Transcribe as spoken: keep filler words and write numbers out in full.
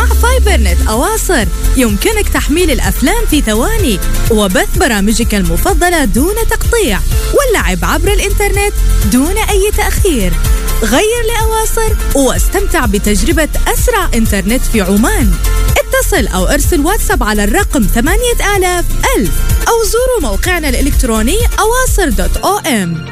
مع فايبرنت أواصر يمكنك تحميل الأفلام في ثواني وبث برامجك المفضلة دون تقطيع واللعب عبر الإنترنت دون أي تأخير. غير لأواصر واستمتع بتجربة أسرع إنترنت في عمان. اتصل أو ارسل واتساب على الرقم ثمانية آلاف ألف أو زوروا موقعنا الإلكتروني أواصر دوت أو إم.